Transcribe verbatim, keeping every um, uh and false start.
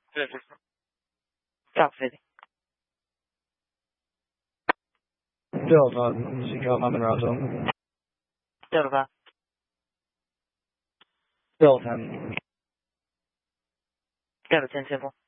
对对。Ciao Fede. Delta, Seagull Arousal. Delta. Delta. Delta 前前锋。